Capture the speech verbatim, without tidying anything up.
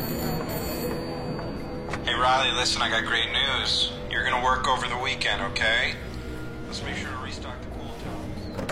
Hey, Riley, listen, I got great news. You're gonna work over the weekend, okay? Let's make sure to restock the